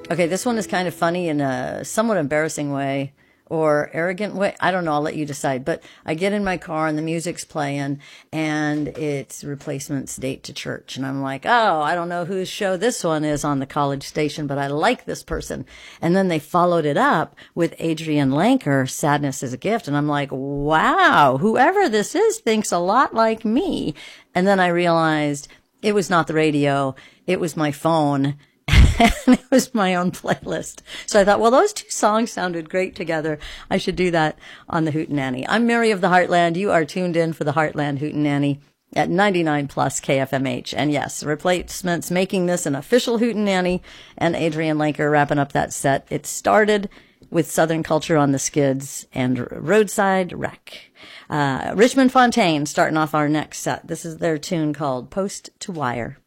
Okay, this one is kind of funny in a somewhat embarrassing way or arrogant way. I don't know. I'll let you decide. But I get in my car and the music's playing and it's Replacement's Date to Church. And I'm like, oh, I don't know whose show this one is on the college station, but I like this person. And then they followed it up with Adrienne Lenker, Sadness is a Gift. And I'm like, wow, whoever this is thinks a lot like me. And then I realized it was not the radio. It was my phone. And it was my own playlist. So I thought, well, those two songs sounded great together. I should do that on the Hootenanny. I'm Mary of the Heartland. You are tuned in for the Heartland Hootenanny at 99 plus KFMH. And yes, Replacements making this an official Hootenanny, and Adrienne Lenker wrapping up that set. It started with Southern Culture on the Skids and Roadside Wreck. Richmond Fontaine starting off our next set. This is their tune called Post to Wire.